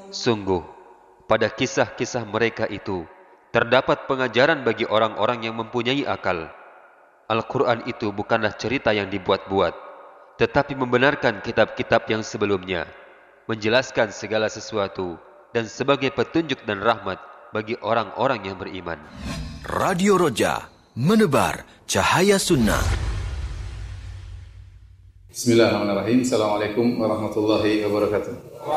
Sungguh, pada kisah-kisah mereka itu terdapat pengajaran bagi orang-orang yang mempunyai akal. Al-Quran itu bukanlah cerita yang dibuat-buat, tetapi membenarkan kitab-kitab yang sebelumnya, menjelaskan segala sesuatu dan sebagai petunjuk dan rahmat bagi orang-orang yang beriman. Radio Roja, menebar cahaya sunnah. Bismillahirrahmanirrahim. Assalamualaikum warahmatullahi wabarakatuh.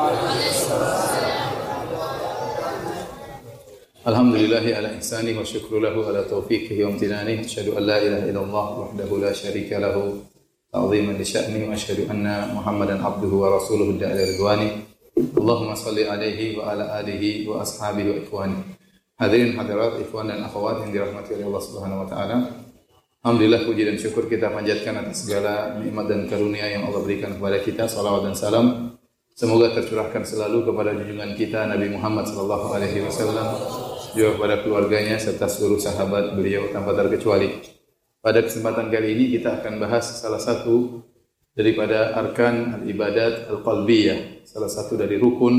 Alhamdulillahi ala ihsani wa syukru lahu ala taufiqihi wa amtinani. Asyhadu an la ilaha illallah wahdahu la syarika lahu ta'ziman li sya'ni wa asyhadu anna Muhammadan abduhu wa rasuluhu da'ila ridwani. Allahumma salli alaihi wa ala alihi wa ashabihi wa ikhwani. Hadirin hadirat, ikhwan dan akhwat yang dirahmati oleh Allah Subhanahu wa taala. Alhamdulillah, puji dan syukur kita panjatkan atas segala nikmat dan karunia yang Allah berikan kepada kita. Salawat dan salam semoga tercurahkan selalu kepada junjungan kita Nabi Muhammad sallallahu alaihi wasallam, juga kepada keluarganya serta seluruh sahabat beliau tanpa terkecuali. Pada kesempatan kali ini kita akan bahas salah satu daripada arkan al-ibadat al-qalbiyah, salah satu dari rukun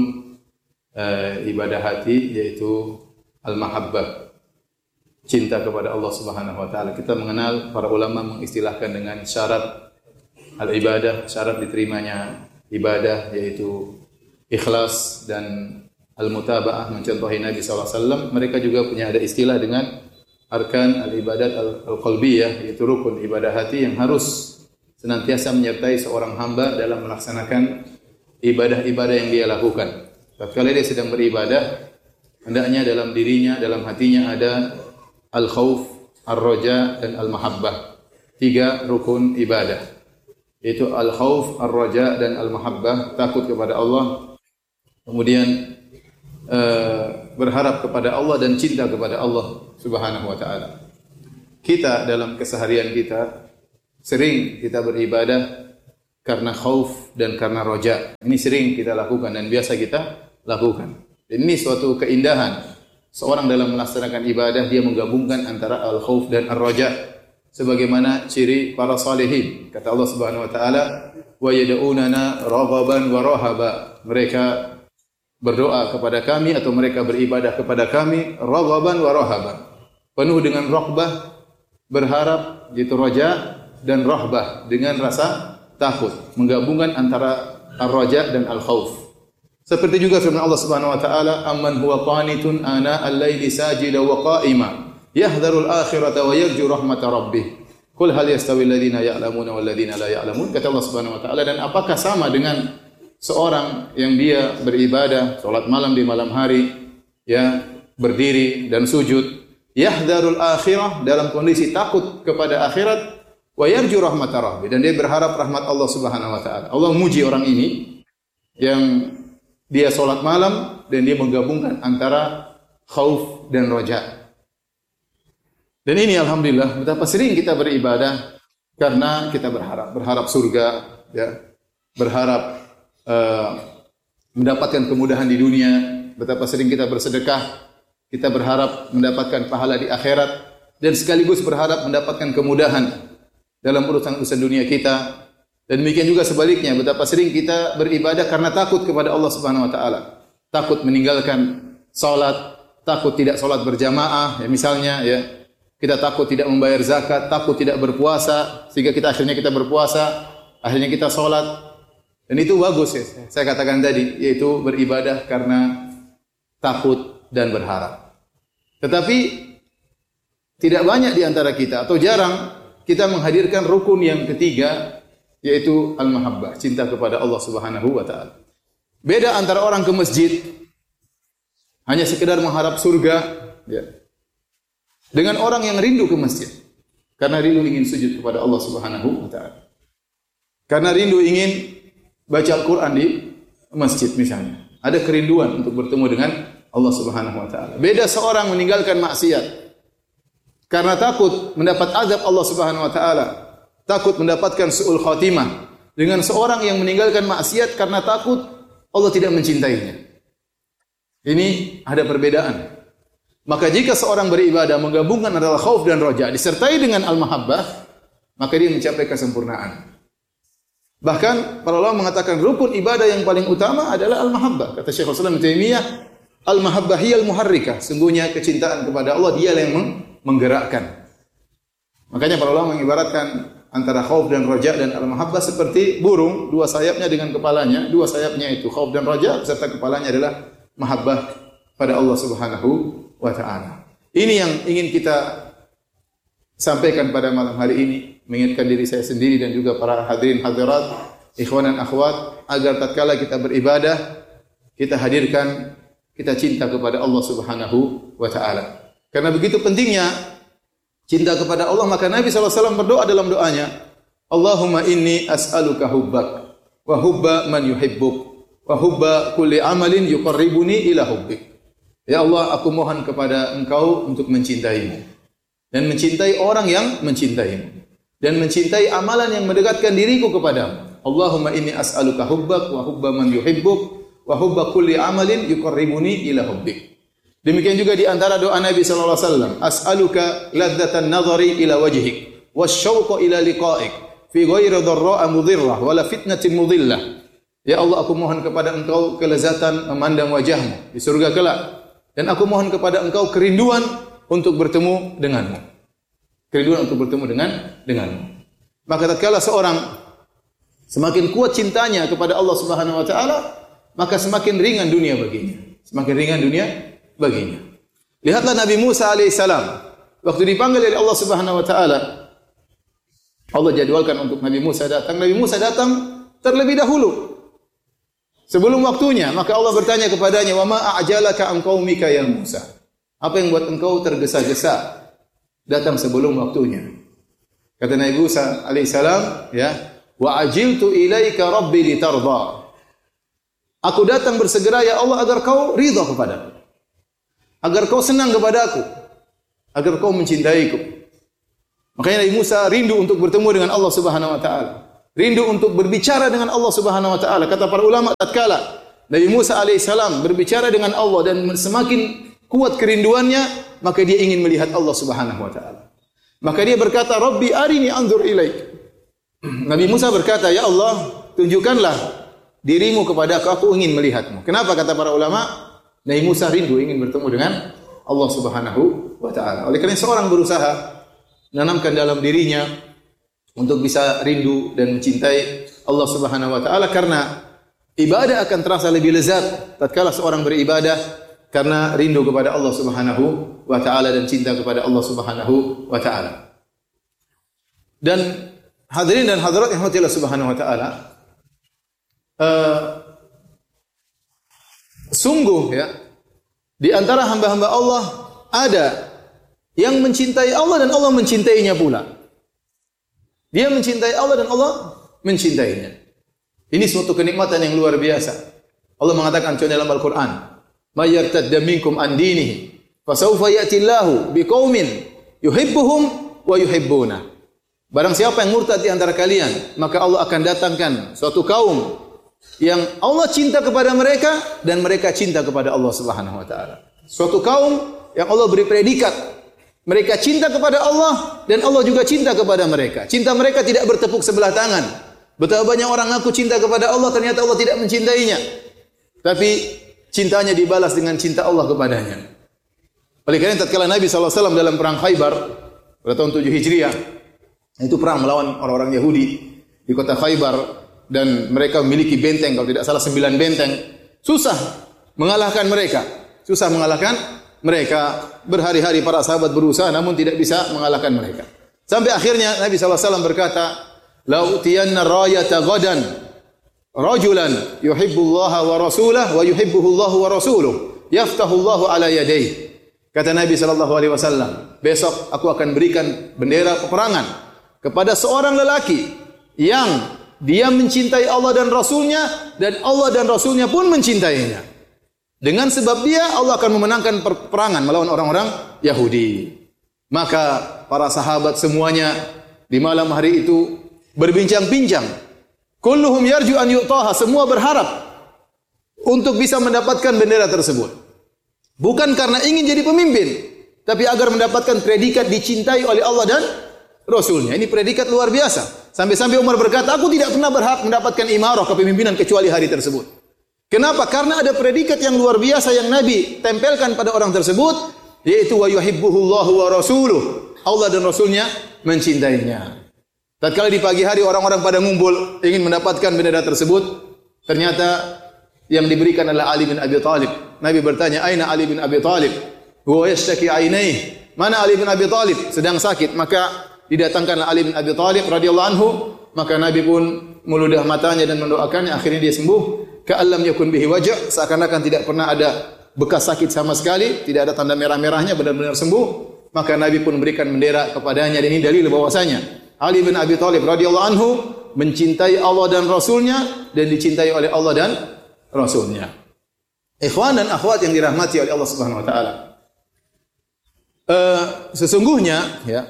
ibadah hati, yaitu al-mahabbah, cinta kepada Allah Subhanahu wa taala. Kita mengenal, para ulama mengistilahkan dengan syarat al-ibadah, syarat diterimanya ibadah, yaitu ikhlas dan al-mutaba'ah, mencontohi Nabi sallallahu alaihi wasallam. Mereka juga punya ada istilah dengan arkan al-ibadat al-qalbiyah, yaitu rukun ibadah hati yang harus senantiasa menyertai seorang hamba dalam melaksanakan ibadah-ibadah yang dia lakukan. Tatkala dia sedang beribadah, hendaknya dalam dirinya, dalam hatinya ada al-khauf, ar-raja dan al-mahabbah. Tiga rukun ibadah, yaitu al-khauf, ar-raja dan al-mahabbah, takut kepada Allah, kemudian berharap kepada Allah dan cinta kepada Allah Subhanahu wa taala. Kita dalam keseharian kita sering kita beribadah karena khauf dan karena raja. Ini sering kita lakukan dan biasa kita lakukan. Ini suatu keindahan. Seorang dalam melaksanakan ibadah, dia menggabungkan antara al-khauf dan ar-raja, sebagaimana ciri para salihin. Kata Allah Subhanahu wa taala, wa yad'unana raghaban wa rahaba. Mereka berdoa kepada kami atau mereka beribadah kepada kami raghaban wa rahaba, penuh dengan raghbah, berharap, gitu, raja, dan rahbah, dengan rasa takut, menggabungkan antara ar-raja dan al-khauf. Seperti juga firman Allah Subhanahu wa taala, amman huwa qanitun ana al-laili sajida wa qa'ima yahdharu al-akhirata wa yarju rahmata rabbih qul hal yastawi alladhina ya'lamuna wal ladzina la ya'lamun. Kata Allah Subhanahu wa taala, dan apakah sama dengan seorang yang dia beribadah, salat malam di malam hari, ya, berdiri dan sujud, yahdharul akhirah, dalam kondisi takut kepada akhirat, wa yarju rahmata rabbih, dan dia berharap rahmat Allah Subhanahu wa taala. Allah memuji orang ini yang dia solat malam dan dia menggabungkan antara khauf dan raja. Dan ini alhamdulillah betapa sering kita beribadah karena kita berharap surga, ya, berharap mendapatkan kemudahan di dunia. Betapa sering kita bersedekah, kita berharap mendapatkan pahala di akhirat, dan sekaligus berharap mendapatkan kemudahan dalam urusan-urusan dunia kita. Dan demikian juga sebaliknya, betapa sering kita beribadah karena takut kepada Allah Subhanahu wa taala. Takut meninggalkan salat, takut tidak salat berjamaah, ya misalnya, ya. Kita takut tidak membayar zakat, takut tidak berpuasa, sehingga akhirnya kita berpuasa, akhirnya kita salat. Dan itu bagus, ya. Saya katakan tadi, yaitu beribadah karena takut dan berharap. Tetapi tidak banyak di antara kita, atau jarang kita menghadirkan rukun yang ketiga, yaitu al-mahabbah, cinta kepada Allah Subhanahu wa taala. Beda antara orang ke masjid hanya sekedar mengharap surga, ya, dengan orang yang rindu ke masjid karena rindu ingin sujud kepada Allah Subhanahu wa taala, karena rindu ingin baca Al-Quran di masjid misalnya. Ada kerinduan untuk bertemu dengan Allah Subhanahu wa taala. Beda seorang meninggalkan maksiat karena takut mendapat azab Allah Subhanahu wa taala, takut mendapatkan su'ul khatimah, dengan seorang yang meninggalkan maksiat karena takut Allah tidak mencintainya. Ini ada perbedaan. Maka jika seorang beribadah menggabungkan antara khauf dan raja disertai dengan al-mahabbah, maka dia mencapai kesempurnaan. Bahkan para ulama mengatakan rukun ibadah yang paling utama adalah al-mahabbah. Kata Syekhul Islam Ibnu Taimiyah, al-mahabbah hiyal muharrikah. Sungguhnya kecintaan kepada Allah dia yang menggerakkan. Makanya para ulama mengibaratkan antara khauf dan raja dan al-mahabbah seperti burung, dua sayapnya dengan kepalanya. Dua sayapnya itu khauf dan raja, serta kepalanya adalah mahabbah pada Allah Subhanahu wa taala. Ini yang ingin kita sampaikan pada malam hari ini, mengingatkan diri saya sendiri dan juga para hadirin hadirat, ikhwan dan akhwat, agar tatkala kita beribadah, kita hadirkan, kita cinta kepada Allah Subhanahu wa taala. Karena begitu pentingnya cinta kepada Allah, maka Nabi SAW berdoa dalam doanya, Allahumma inni as'aluka hubbak wa hubba man yuhibbuk wa hubba kulli amalin yuqarribuni ila hubbik. Ya Allah, aku mohon kepada Engkau untuk mencintaimu dan mencintai orang yang mencintaimu dan mencintai amalan yang mendekatkan diriku kepadamu. Allahumma inni as'aluka hubbak wa hubba man yuhibbuk wa hubba kulli amalin yuqarribuni ila hubbik. Demikian juga di antara doa Nabi sallallahu alaihi wasallam, as'aluka ladzatan nadhari ila wajhik wasyauqa ila liqa'ik fi ghairi dharra'a mudhirrah wala fitnatin mudhillah. Ya Allah, aku mohon kepada Engkau kelezatan memandang wajahmu di surga kelak, dan aku mohon kepada Engkau kerinduan untuk bertemu denganmu. Kerinduan untuk bertemu denganmu. Maka tatkala seorang semakin kuat cintanya kepada Allah Subhanahu wa taala, maka semakin ringan dunia baginya. Semakin ringan dunia baginya. Lihatlah Nabi Musa alaihissalam, waktu dipanggil oleh Allah Subhanahu wa taala, Allah jadwalkan untuk Nabi Musa datang. Nabi Musa datang terlebih dahulu, sebelum waktunya. Maka Allah bertanya kepadanya, "Wa ma a'jalaka an qaumika ya Musa?" Apa yang buat engkau tergesa-gesa datang sebelum waktunya? Kata Nabi Musa alaihissalam, ya, "Wa ajiltu ilaika rabbi litarda." Aku datang bersegera ya Allah agar kau ridha kepadaku, agar kau senang kepadaku, agar kau mencintaiku. Makanya Nabi Musa rindu untuk bertemu dengan Allah Subhanahu wa taala, rindu untuk berbicara dengan Allah Subhanahu wa taala. Kata para ulama, tatkala Nabi Musa alaihissalam berbicara dengan Allah dan semakin kuat kerinduannya, maka dia ingin melihat Allah Subhanahu wa taala. Maka dia berkata, "Rabbi arini anzur ilaik." Nabi Musa berkata, "Ya Allah, tunjukkanlah dirimu kepada aku ingin melihatmu." Kenapa kata para ulama? Nabi Musa rindu ingin bertemu dengan Allah Subhanahu wa taala. Oleh karena seorang berusaha menanamkan dalam dirinya untuk bisa rindu dan mencintai Allah Subhanahu wa taala, karena ibadah akan terasa lebih lezat tatkala seorang beribadah karena rindu kepada Allah Subhanahu wa taala dan cinta kepada Allah Subhanahu wa taala. Dan hadirin dan hadirat yang dirahmati Allah Subhanahu wa taala, sungguh ya, di antara hamba-hamba Allah ada yang mencintai Allah dan Allah mencintainya pula. Dia mencintai Allah dan Allah mencintainya. Ini suatu kenikmatan yang luar biasa. Allah mengatakan contoh dalam Al-Quran, "Ma yartadda minkum an dinihi, fasawfa ya'ti Allahu biqaumin yuhibbuhum wa yuhibbuna." Barang siapa yang murtad di antara kalian, maka Allah akan datangkan suatu kaum yang Allah cinta kepada mereka dan mereka cinta kepada Allah Subhanahu wa taala. Suatu kaum yang Allah beri predikat, mereka cinta kepada Allah dan Allah juga cinta kepada mereka. Cinta mereka tidak bertepuk sebelah tangan. Betapa banyak orang ngaku cinta kepada Allah, ternyata Allah tidak mencintainya. Tapi cintanya dibalas dengan cinta Allah kepadanya. Oleh karena tatkala Nabi SAW dalam perang Khaybar pada tahun 7 Hijriah, itu perang melawan orang-orang Yahudi di kota Khaybar, dan mereka memiliki benteng, kalau tidak salah 9 benteng. Susah mengalahkan mereka. Susah mengalahkan mereka. Berhari-hari para sahabat berusaha namun tidak bisa mengalahkan mereka. Sampai akhirnya Nabi SAW berkata, "La utiyanna rayata ghadan rajulan yuhibbullaha wa rasulahu wa yuhibbuhullahu wa rasuluhu yaftahullahu ala yadayhi." Kata Nabi SAW, besok aku akan berikan bendera peperangan kepada seorang lelaki yang dia mencintai Allah dan Rasulnya, dan Allah dan Rasulnya pun mencintainya. Dengan sebab dia, Allah akan memenangkan peperangan melawan orang-orang Yahudi. Maka para sahabat semuanya di malam hari itu berbincang-bincang. Kulluhum yarju an yu'taha, semua berharap untuk bisa mendapatkan bendera tersebut. Bukan karena ingin jadi pemimpin, tapi agar mendapatkan predikat dicintai oleh Allah dan Rasulnya. Ini predikat luar biasa. Sampai-sampai Umar berkata, aku tidak pernah berhak mendapatkan imarah kepemimpinan kecuali hari tersebut. Kenapa? Karena ada predikat yang luar biasa yang Nabi tempelkan pada orang tersebut, yaitu wa yuhibbuhullahu wa rasuluh. Allah dan Rasulnya mencintainya. Tatkala di pagi hari orang-orang pada ngumpul ingin mendapatkan bendera tersebut, ternyata yang diberikan adalah Ali bin Abi Thalib. Nabi bertanya, "Aina Ali bin Abi Thalib?" Huwa yashtaki ainaihi. Mana Ali bin Abi Thalib? Sedang sakit. Maka didatangkanlah Ali bin Abi Thalib radhiyallahu anhu. Maka Nabi pun meludah matanya dan mendoakannya. Akhirnya dia sembuh. Ka'allam yakun bihi wajah. Seakan-akan tidak pernah ada bekas sakit sama sekali. Tidak ada tanda merah-merahnya. Benar-benar sembuh. Maka Nabi pun memberikan bendera kepadanya. Dan ini dalil bahwasanya Ali bin Abi Thalib radhiyallahu anhu mencintai Allah dan Rasulnya. Dan dicintai oleh Allah dan Rasulnya. Ikhwan dan akhwat yang dirahmati oleh Allah Subhanahu wa taala. Sesungguhnya ya,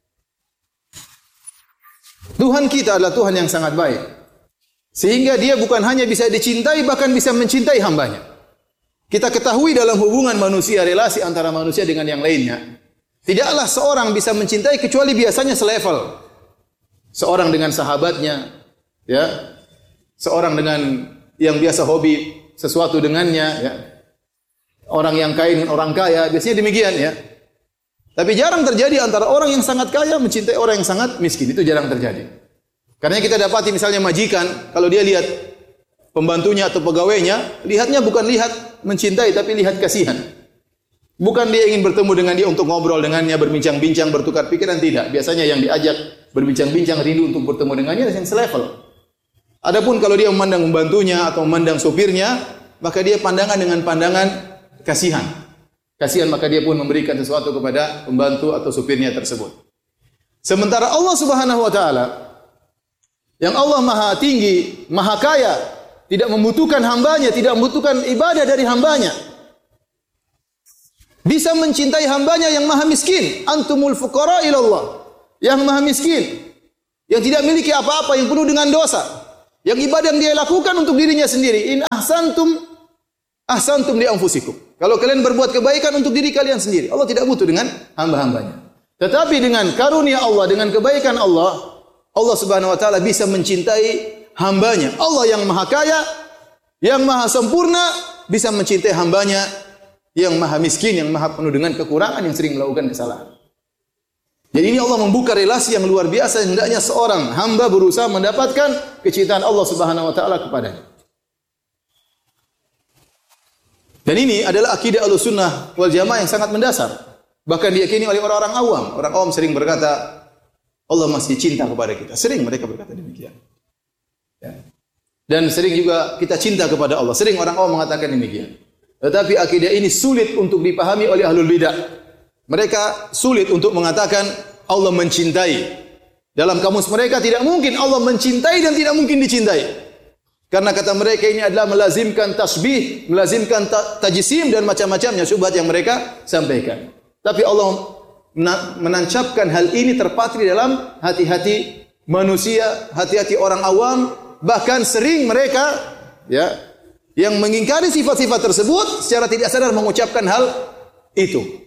Tuhan kita adalah Tuhan yang sangat baik. Sehingga dia bukan hanya bisa dicintai, bahkan bisa mencintai hambanya. Kita ketahui dalam hubungan manusia, relasi antara manusia dengan yang lainnya, tidaklah seorang bisa mencintai kecuali biasanya selevel. Seorang dengan sahabatnya, ya, seorang dengan yang biasa hobi sesuatu dengannya, ya. Orang yang kaya dengan orang kaya, biasanya demikian, ya. Tapi jarang terjadi antara orang yang sangat kaya mencintai orang yang sangat miskin. Itu jarang terjadi. Karena kita dapati misalnya majikan, kalau dia lihat pembantunya atau pegawainya, lihatnya bukan lihat mencintai, tapi lihat kasihan. Bukan dia ingin bertemu dengan dia untuk ngobrol dengannya, berbincang-bincang, bertukar pikiran, tidak. Biasanya yang diajak berbincang-bincang, rindu untuk bertemu dengannya, yang selevel. Adapun kalau dia memandang pembantunya atau memandang sopirnya, maka dia pandangan dengan pandangan kasihan. Kasihan, maka dia pun memberikan sesuatu kepada pembantu atau sopirnya tersebut. Sementara Allah Subhanahu wa taala yang Allah Maha Tinggi, Maha Kaya, tidak membutuhkan hambanya, tidak membutuhkan ibadah dari hambanya. Bisa mencintai hambanya yang maha miskin. Antumul fuqara ilallah. Yang maha miskin, yang tidak memiliki apa-apa, yang penuh dengan dosa. Yang ibadah yang dia lakukan untuk dirinya sendiri. In ahsantum li anfusikum. Kalau kalian berbuat kebaikan untuk diri kalian sendiri. Allah tidak butuh dengan hamba-hambanya. Tetapi dengan karunia Allah, dengan kebaikan Allah, Allah Subhanahu wa taala bisa mencintai hambanya. Allah yang maha kaya, yang maha sempurna, bisa mencintai hambanya yang maha miskin, yang maha penuh dengan kekurangan, yang sering melakukan kesalahan. Jadi ini Allah membuka relasi yang luar biasa, hendaknya seorang hamba berusaha mendapatkan kecintaan Allah Subhanahu wa taala kepadanya. Dan ini adalah akidah Ahlussunnah wal Jamaah yang sangat mendasar. Bahkan diyakini oleh orang-orang awam. Orang awam sering berkata, Allah masih cinta kepada kita. Sering mereka berkata demikian. Ya. Dan sering juga kita cinta kepada Allah. Sering orang awam mengatakan demikian. Tetapi akidah ini sulit untuk dipahami oleh ahlul bidah. Mereka sulit untuk mengatakan Allah mencintai. Dalam kamus mereka tidak mungkin Allah mencintai dan tidak mungkin dicintai. Karena kata mereka ini adalah melazimkan tasbih, melazimkan tajsim dan macam-macamnya syubhat yang mereka sampaikan. Tapi Allah menancapkan hal ini terpatri dalam hati-hati manusia, hati-hati orang awam, bahkan sering mereka ya yang mengingkari sifat-sifat tersebut secara tidak sadar mengucapkan hal itu.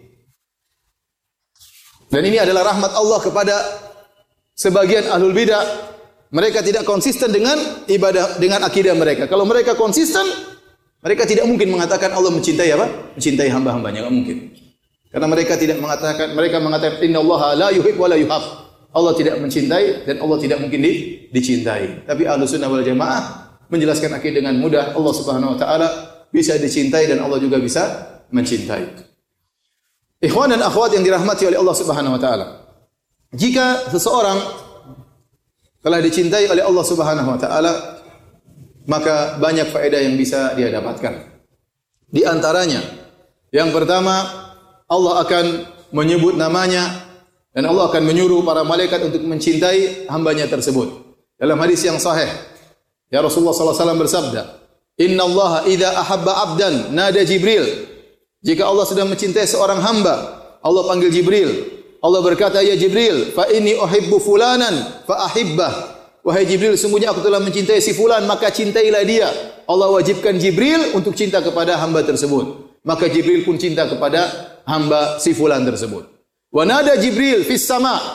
Dan ini adalah rahmat Allah kepada sebagian ahlul bidah. Mereka tidak konsisten dengan ibadah, dengan akidah mereka. Kalau mereka konsisten, mereka tidak mungkin mengatakan Allah mencintai apa? Mencintai hamba-hambanya, enggak mungkin. Karena mereka tidak mengatakan, mereka mengatakan innallaha la yuhibbu wa la yuhab. Allah tidak mencintai dan Allah tidak mungkin dicintai. Tapi Ahlussunnah wal Jamaah menjelaskan akidah dengan mudah. Allah Subhanahu wa taala bisa dicintai dan Allah juga bisa mencintai. Ikhwan dan akhwat yang dirahmati oleh Allah Subhanahu wa taala. Jika seseorang telah dicintai oleh Allah Subhanahu wa taala, maka banyak faedah yang bisa dia dapatkan. Di antaranya, yang pertama, Allah akan menyebut namanya dan Allah akan menyuruh para malaikat untuk mencintai hambanya tersebut. Dalam hadis yang sahih, ya Rasulullah sallallahu alaihi wasallam bersabda, "Inna Allah idza ahabba 'abdan nada Jibril." Jika Allah sedang mencintai seorang hamba, Allah panggil Jibril. Allah berkata, "Ya Jibril, fa inni uhibbu fulanan fa ahibbah." Wahai Jibril, sungguhnya aku telah mencintai si fulan, maka cintailah dia. Allah wajibkan Jibril untuk cinta kepada hamba tersebut. Maka Jibril pun cinta kepada hamba si fulan tersebut. Wa nada Jibril fis sama.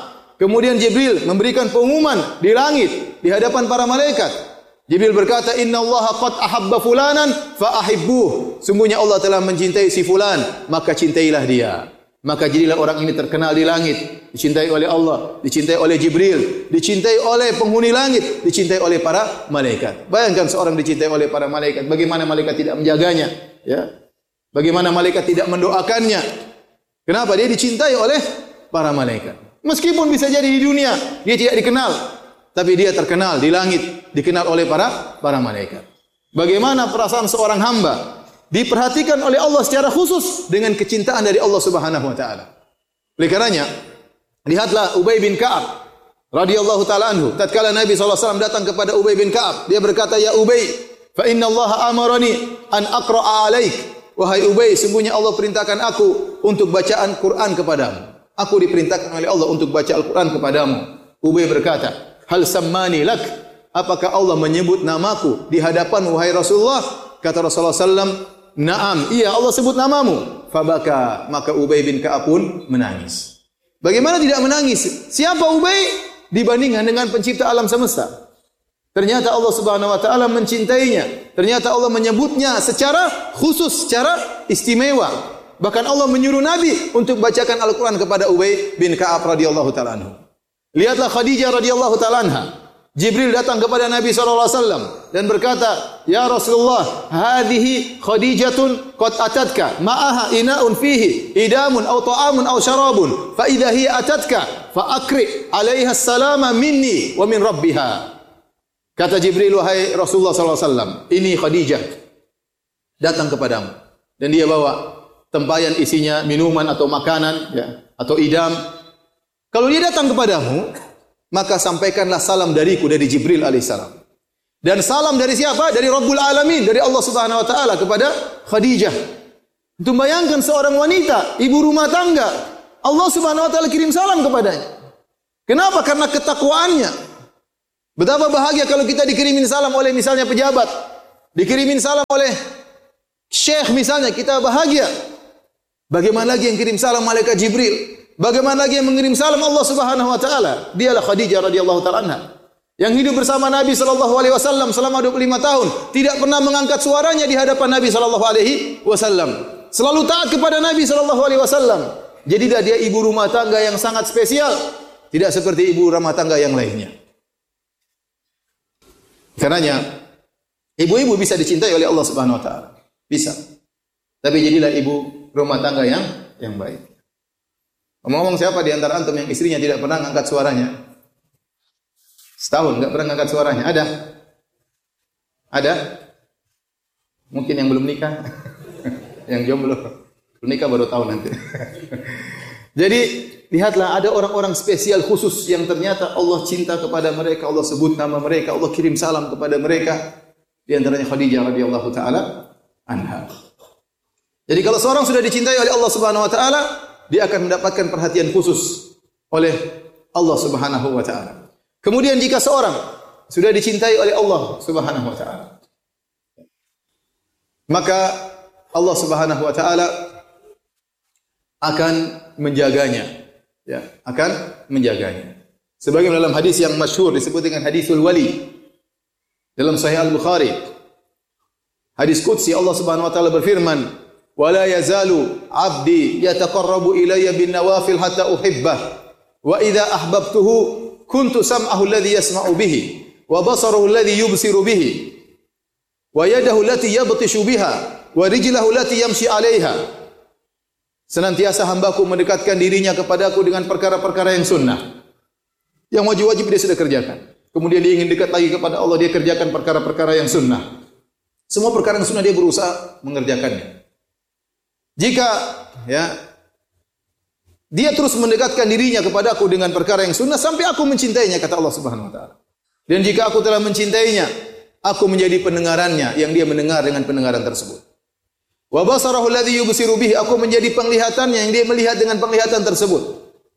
Kemudian Jibril memberikan pengumuman di langit di hadapan para malaikat. Jibril berkata, "Inna Allah qad ahabba fulanan fa ahibbuh." Sungguhnya Allah telah mencintai si fulan, maka cintailah dia. Maka jadilah orang ini terkenal di langit, dicintai oleh Allah, dicintai oleh Jibril, dicintai oleh penghuni langit, dicintai oleh para malaikat. Bayangkan seorang dicintai oleh para malaikat, bagaimana malaikat tidak menjaganya, ya? Bagaimana malaikat tidak mendoakannya? Kenapa? Dia dicintai oleh para malaikat. Meskipun bisa jadi di dunia dia tidak dikenal, tapi dia terkenal di langit, dikenal oleh para malaikat. Bagaimana perasaan seorang hamba diperhatikan oleh Allah secara khusus dengan kecintaan dari Allah Subhanahu wa taala. Oleh karenanya, lihatlah Ubay bin Ka'ab radhiyallahu taala anhu. Tatkala Nabi sallallahu alaihi wasallam datang kepada Ubay bin Ka'ab, dia berkata, "Ya Ubay, fa inna Allah amarani an aqra'a 'alaik." Wahai Ubay, sungguhnya Allah perintahkan aku untuk bacaan Quran kepadamu. Aku diperintahkan oleh Allah untuk baca Al-Quran kepadamu. Ubay berkata, "Hal sammani lak?" Apakah Allah menyebut namaku di hadapan wahai Rasulullah? Kata Rasulullah sallallahu "Na'am, iya Allah sebut namamu." Fabaka, maka Ubay bin Ka'ab pun menangis. Bagaimana tidak menangis? Siapa Ubay dibandingkan dengan pencipta alam semesta? Ternyata Allah Subhanahu wa taala mencintainya. Ternyata Allah menyebutnya secara khusus, secara istimewa. Bahkan Allah menyuruh Nabi untuk bacakan Al-Quran kepada Ubay bin Ka'ab radhiyallahu taala anhu. Lihatlah Khadijah radhiyallahu taala anha. Jibril datang kepada Nabi SAW dan berkata, "Ya Rasulullah, hadhihi Khadijatun qad atatka, ma'aha ina'un fihi idamun aw ta'amun aw syarabun, fa idza hiya atatka fa akri 'alaiha salama minni wa min rabbiha." Kata Jibril, "Wahai Rasulullah SAW, ini Khadijah datang kepadamu dan dia bawa tempayan isinya minuman atau makanan, ya, atau idam. Kalau dia datang kepadamu, maka sampaikanlah salam dariku, dari Jibril alaihissalam. Dan salam dari siapa? Dari Rabbul Alamin, dari Allah Subhanahu wa taala kepada Khadijah." Itu bayangkan seorang wanita, ibu rumah tangga, Allah Subhanahu wa taala kirim salam kepadanya. Kenapa? Karena ketakwaannya. Betapa bahagia kalau kita dikirimin salam oleh misalnya pejabat, dikirimin salam oleh syekh misalnya, kita bahagia. Bagaimana lagi yang kirim salam malaikat Jibril? Bagaimana lagi yang mengirim salam Allah Subhanahu wa taala? Dialah Khadijah radhiyallahu taala anha, yang hidup bersama Nabi sallallahu alaihi wasallam selama 25 tahun, tidak pernah mengangkat suaranya di hadapan Nabi sallallahu alaihi wasallam. Selalu taat kepada Nabi sallallahu alaihi wasallam. Jadilah dia ibu rumah tangga yang sangat spesial, tidak seperti ibu rumah tangga yang lainnya. Karenanya ibu-ibu bisa dicintai oleh Allah Subhanahu wa taala. Bisa. Tapi jadilah ibu rumah tangga yang baik. Ngomong-ngomong, siapa di antara antum yang istrinya tidak pernah angkat suaranya? Setahun enggak pernah angkat suaranya? Ada? Ada? Mungkin yang belum nikah. Yang jomblo. Belum nikah baru tahu nanti. Jadi, lihatlah ada orang-orang spesial khusus yang ternyata Allah cinta kepada mereka, Allah sebut nama mereka, Allah kirim salam kepada mereka. Di antaranya Khadijah radhiyallahu taala anha. Jadi kalau seorang sudah dicintai oleh Allah Subhanahu wa taala, dia akan mendapatkan perhatian khusus oleh Allah Subhanahu wa taala. Kemudian jika seorang sudah dicintai oleh Allah Subhanahu wa taala, maka Allah Subhanahu wa taala akan menjaganya, ya, akan menjaganya. Sebagaimana dalam hadis yang masyhur disebut dengan hadisul wali dalam Sahih Al-Bukhari. Hadis qudsi, Allah Subhanahu wa taala berfirman, "Wa la yazalu 'abdi yataqarrabu ilayya bin nawafil hatta uhibbah, wa idza ahbabtuhu kuntu sam'ahu alladhi yasma'u bihi, wa basarahu alladhi yubsiru bihi, wa yadahu allati yabtishu biha, wa rijlahu allati yamshi 'alayha." Senantiasa hambaku mendekatkan dirinya kepadaku dengan perkara-perkara yang sunnah. Yang wajib-wajib dia sudah kerjakan. Kemudian dia ingin dekat lagi kepada Allah, dia kerjakan perkara-perkara yang sunnah. Semua perkara yang sunnah dia berusaha mengerjakannya. Jika ya dia terus mendekatkan dirinya kepadaku dengan perkara yang sunnah sampai aku mencintainya, kata Allah Subhanahu wa taala. Dan jika aku telah mencintainya, aku menjadi pendengarannya yang dia mendengar dengan pendengaran tersebut. Wa basarahu alladhi yubsiru bihi, aku menjadi penglihatannya yang dia melihat dengan penglihatan tersebut.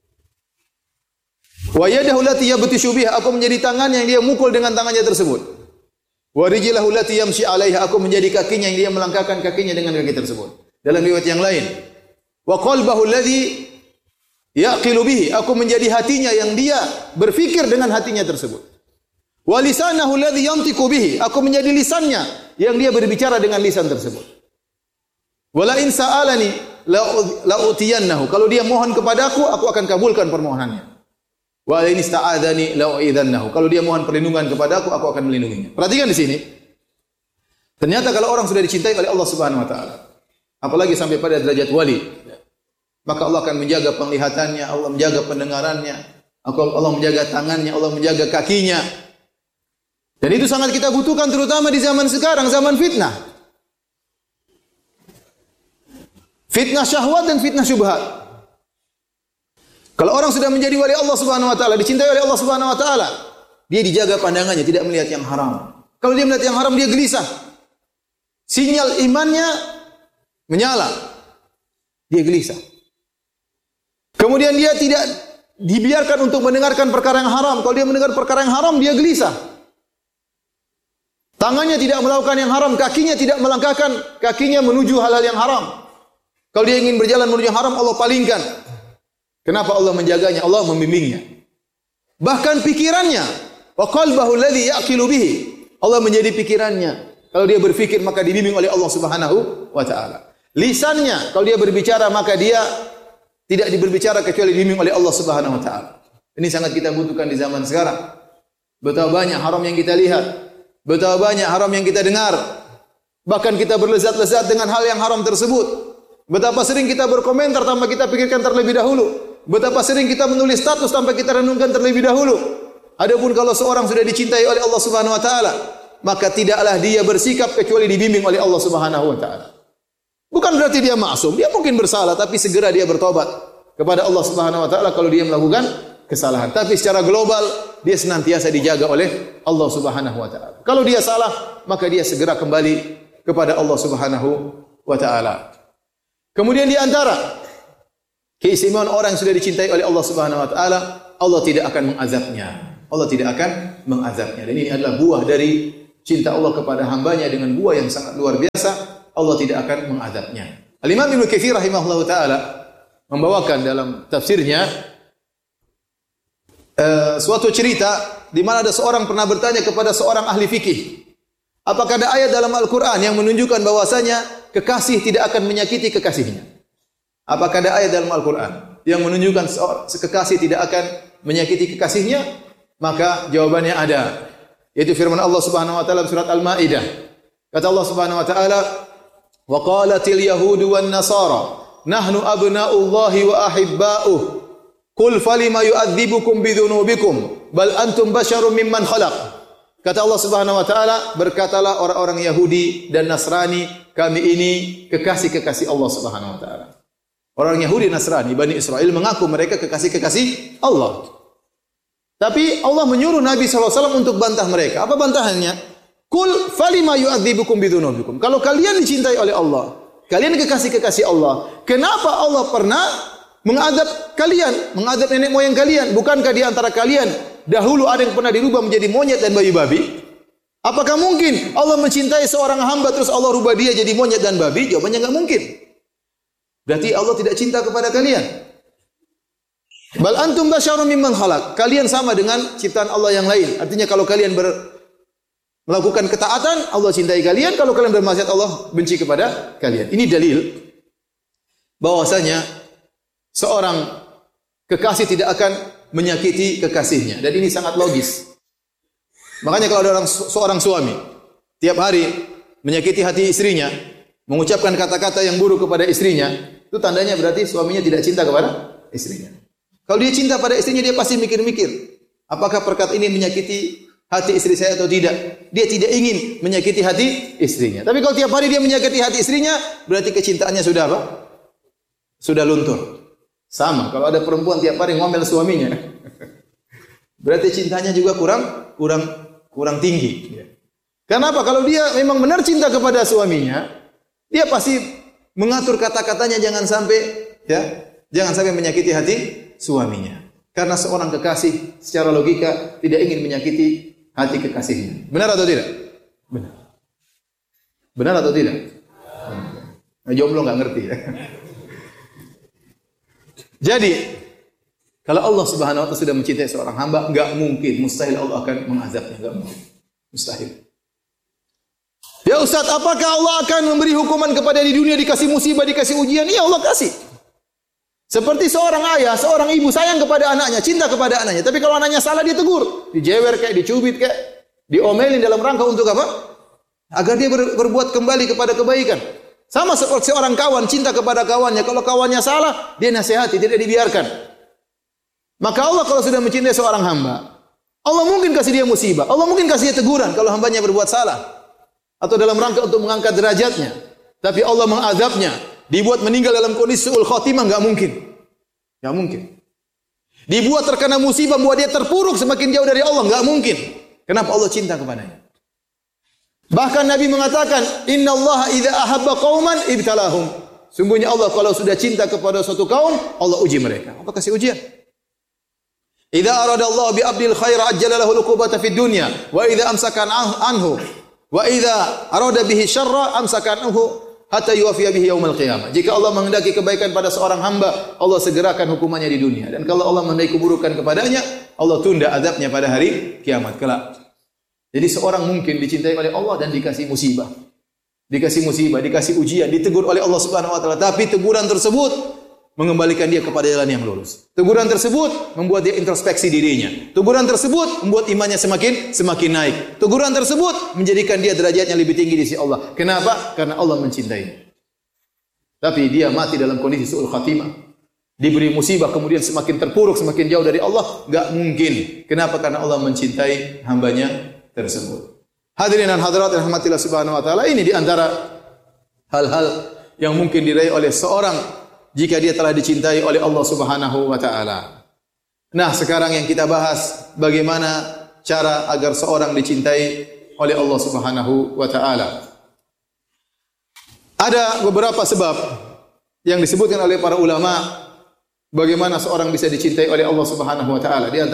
Wa yadahu allati yabtishu biha, aku menjadi tangannya yang dia mukul dengan tangannya tersebut. Wa rijlahu allati yamshi 'alaiha, aku menjadi kakinya yang dia melangkahkan kakinya dengan kaki tersebut. Dalam riwayat yang lain, wa qalbahu alladhi yaqilu bihi, aku menjadi hatinya yang dia berfikir dengan hatinya tersebut. Wa lisanahu alladhi yantiqu bihi, aku menjadi lisannya yang dia berbicara dengan lisan tersebut. Wala in sa'alani la utiyannahu, kalau dia mohon kepadaku, aku akan kabulkan permohonannya. Wa in ista'adzani la u'idzannahu, kalau dia mohon perlindungan kepadaku, aku akan melindunginya. Perhatikan di sini. Ternyata kalau orang sudah dicintai oleh Allah Subhanahu wa taala, apalagi sampai pada derajat wali, maka Allah akan menjaga penglihatannya, Allah menjaga pendengarannya, Allah menjaga tangannya, Allah menjaga kakinya. Dan itu sangat kita butuhkan terutama di zaman sekarang, zaman fitnah. Fitnah syahwat dan fitnah syubhat. Kalau orang sudah menjadi wali Allah Subhanahu wa taala, dicintai oleh Allah Subhanahu wa taala, dia dijaga pandangannya, tidak melihat yang haram. Kalau dia melihat yang haram, dia gelisah. Sinyal imannya menyala. Dia gelisah. Kemudian dia tidak dibiarkan untuk mendengarkan perkara yang haram. Kalau dia mendengar perkara yang haram, dia gelisah. Tangannya tidak melakukan yang haram, kakinya tidak melangkahkan kakinya menuju hal-hal yang haram. Kalau dia ingin berjalan menuju yang haram, Allah palingkan. Kenapa Allah menjaganya? Allah membimbingnya. Bahkan pikirannya, wa qalbahu alladhi yaqilu bihi, Allah menjadi pikirannya. Kalau dia berfikir maka dibimbing oleh Allah Subhanahu wa taala. Lisannya, kalau dia berbicara maka dia tidak berbicara kecuali dibimbing oleh Allah Subhanahu wa taala. Ini sangat kita butuhkan di zaman sekarang. Betapa banyak haram yang kita lihat, betapa banyak haram yang kita dengar. Bahkan kita berlezat-lezat dengan hal yang haram tersebut. Betapa sering kita berkomentar tanpa kita pikirkan terlebih dahulu. Betapa sering kita menulis status tanpa kita renungkan terlebih dahulu. Adapun kalau seorang sudah dicintai oleh Allah Subhanahu wa taala, maka tidaklah dia bersikap kecuali dibimbing oleh Allah Subhanahu wa taala. Bukan berarti dia maksum, dia mungkin bersalah tapi segera dia bertobat kepada Allah Subhanahu wa taala kalau dia melakukan kesalahan. Tapi secara global dia senantiasa dijaga oleh Allah Subhanahu wa taala. Kalau dia salah, maka dia segera kembali kepada Allah Subhanahu wa taala. Kemudian di antara keistimewaan orang yang sudah dicintai oleh Allah Subhanahu wa taala, Allah tidak akan mengazabnya. Allah tidak akan mengazabnya. Dan ini adalah buah dari cinta Allah kepada hambanya dengan buah yang sangat luar biasa. Allah tidak akan mengazabnya. Al-Imam Ibnu Katsir rahimahullahu taala membawakan dalam tafsirnya suatu cerita di mana ada seorang pernah bertanya kepada seorang ahli fikih, apakah ada ayat dalam Al-Qur'an yang menunjukkan bahwasanya kekasih tidak akan menyakiti kekasihnya? Apakah ada ayat dalam Al-Qur'an yang menunjukkan kekasih tidak akan menyakiti kekasihnya? Maka jawabannya ada, yaitu firman Allah Subhanahu wa taala surat Al-Maidah. Kata Allah Subhanahu wa taala, "Wa qalatil yahudu wan nasara nahnu abna'ullahi wa ahibba'uh. Qul falima yu'adzibukum bidzunubikum bal antum basyarum mimman khalaq." Kata Allah Subhanahu wa taala, berkatalah orang-orang Yahudi dan Nasrani, kami ini kekasih-kekasih Allah Subhanahu wa taala. Orang Yahudi Nasrani, Bani Israel mengaku mereka kekasih-kekasih Allah. Tapi Allah menyuruh Nabi SAW untuk bantah mereka. Apa bantahannya? Kul falima yu'adzibukum bidzunubikum. Kalau kalian dicintai oleh Allah, kalian kekasih-kekasih Allah, kenapa Allah pernah mengadab kalian, mengadab nenek moyang kalian? Bukankah di antara kalian dahulu ada yang pernah dirubah menjadi monyet dan bayi babi? Apakah mungkin Allah mencintai seorang hamba terus Allah rubah dia jadi monyet dan babi? Jawabannya enggak mungkin. Berarti Allah tidak cinta kepada kalian. Bal antum basyarum mimman khalaq. Kalian sama dengan ciptaan Allah yang lain. Artinya kalau kalian melakukan ketaatan, Allah cintai kalian. Kalau kalian bermaksiat, Allah benci kepada kalian. Ini dalil bahwasanya seorang kekasih tidak akan menyakiti kekasihnya. Dan ini sangat logis. Makanya kalau ada seorang suami tiap hari menyakiti hati istrinya, mengucapkan kata-kata yang buruk kepada istrinya, itu tandanya berarti suaminya tidak cinta kepada istrinya. Kalau dia cinta pada istrinya, dia pasti mikir-mikir, apakah perkata ini menyakiti hati istri saya atau tidak. Dia tidak ingin menyakiti hati istrinya. Tapi kalau tiap hari dia menyakiti hati istrinya, berarti kecintaannya sudah apa? Sudah luntur. Sama, kalau ada perempuan tiap hari ngomel suaminya, berarti cintanya juga kurang tinggi. Kenapa? Kalau dia memang benar cinta kepada suaminya, dia pasti mengatur kata-katanya jangan sampai menyakiti hati suaminya. Karena seorang kekasih secara logika tidak ingin menyakiti hati kekasihnya. Benar atau tidak? Benar. Benar atau tidak? Nah, jomblo enggak ngerti ya. Jadi, Kalau Allah Subhanahu wa taala sudah mencintai seorang hamba, enggak mungkin, mustahil Allah akan mengazabnya, enggak mungkin. Mustahil. Ya Ustaz, apakah Allah akan memberi hukuman kepada di dunia, dikasih musibah, dikasih ujian? Iya, Allah kasih. Seperti seorang ayah, seorang ibu sayang kepada anaknya, cinta kepada anaknya. Tapi kalau anaknya salah, dia tegur. Dijewer kayak, dicubit kayak, diomelin dalam rangka untuk apa? Agar dia berbuat kembali kepada kebaikan. Sama seperti seorang kawan, cinta kepada kawannya. Kalau kawannya salah, dia nasihati, tidak dibiarkan. Maka Allah kalau sudah mencintai seorang hamba, Allah mungkin kasih dia musibah. Allah mungkin kasih dia teguran kalau hambanya berbuat salah. Atau dalam rangka untuk mengangkat derajatnya. Tapi Allah mengazabnya, dibuat meninggal dalam kondisi su'ul khatimah, enggak mungkin. Enggak mungkin. Dibuat terkena musibah, membuat dia terpuruk semakin jauh dari Allah, enggak mungkin. Kenapa? Allah cinta kepadanya. Bahkan Nabi mengatakan, "Inna Allah idza ahabba qauman ibtalahum." Sungguhnya Allah kalau sudah cinta kepada suatu kaum, Allah uji mereka. Allah kasih ujian. Idza arada Allah bi 'abdil khaira ajjala lahu al-uqubata fid dunya wa idza amsaka anhu wa idza arada bihi syarra amsaka anhu hatta yuwafiya bihi yaumil qiyamah. Jika Allah menghendaki kebaikan pada seorang hamba, Allah segerakan hukumannya di dunia. Dan kalau Allah menghendaki keburukan kepadanya, Allah tunda azabnya pada hari kiamat kelak. Jadi seorang mungkin dicintai oleh Allah dan dikasih musibah. Dikasih musibah, dikasih ujian, ditegur oleh Allah Subhanahu wa taala, tapi teguran tersebut mengembalikan dia kepada jalan yang lurus. Teguran tersebut membuat dia introspeksi dirinya. Teguran tersebut membuat imannya semakin naik. Teguran tersebut menjadikan dia derajatnya lebih tinggi di sisi Allah. Kenapa? Karena Allah mencintainya. Tapi dia mati dalam kondisi su'ul khatimah. Diberi musibah kemudian semakin terpuruk, semakin jauh dari Allah, enggak mungkin. Kenapa? Karena Allah mencintai hambanya tersebut. Hadirin dan hadirat yang rahmatillah subhanahu wa ta'ala, ini di antara hal-hal yang mungkin diraih oleh seorang jika dia telah dicintai oleh Allah Subhanahu wa taala. Nah, sekarang yang kita bahas bagaimana cara agar seorang dicintai oleh Allah Subhanahu wa taala. Ada beberapa sebab yang disebutkan oleh para ulama bagaimana seorang bisa dicintai oleh Allah Subhanahu wa taala. Di antara